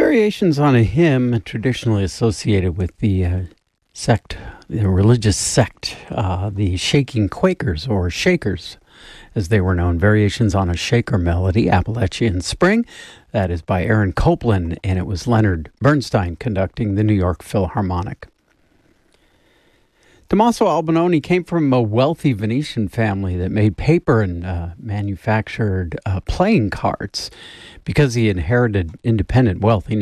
Variations on a hymn traditionally associated with the religious sect, the Shaking Quakers, or Shakers, as they were known. Variations on a Shaker melody, Appalachian Spring. That is by Aaron Copland, and it was Leonard Bernstein conducting the New York Philharmonic. Tommaso Albinoni came from a wealthy Venetian family that made paper and manufactured playing cards. Because he inherited independent wealth, he